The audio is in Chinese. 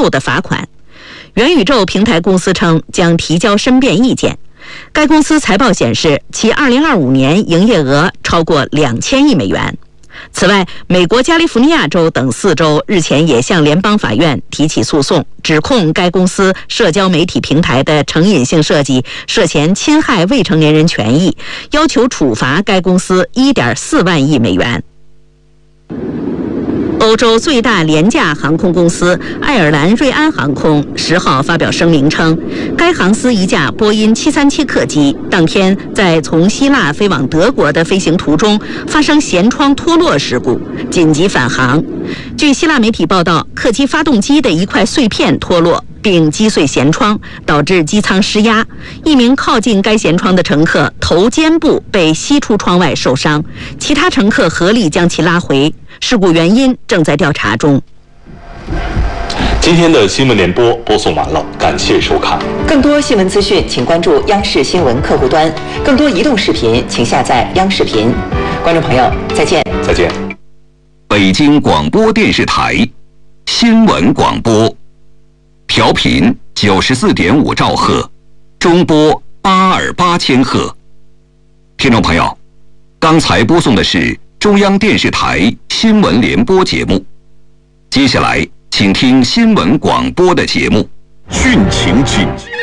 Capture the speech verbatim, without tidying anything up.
六的罚款。元宇宙平台公司称将提交申辩意见。该公司财报显示，其二零二五年营业额超过两千亿美元。此外，美国加利福尼亚州等四州日前也向联邦法院提起诉讼，指控该公司社交媒体平台的成瘾性设计涉嫌侵害未成年人权益，要求处罚该公司 一点四万亿美元。欧洲最大廉价航空公司爱尔兰瑞安航空十号发表声明称，该航司一架波音七三七客机当天在从希腊飞往德国的飞行途中发生舷窗脱落事故，紧急返航。据希腊媒体报道，客机发动机的一块碎片脱落，并击碎舷窗，导致机舱失压。一名靠近该舷窗的乘客头肩部被吸出窗外受伤，其他乘客合力将其拉回。事故原因正在调查中。 今天的新闻联播播送完了，感谢收看。 更多新闻资讯，请关注央视新闻客户端。更多移动视频，请下载央视频。观众朋友，再见。 再见。 北京广播电视台新闻广播，调频九十四点五兆赫，中波八二八千赫。听众朋友，刚才播送的是中央电视台新闻联播节目，接下来请听新闻广播的节目。 汛情记。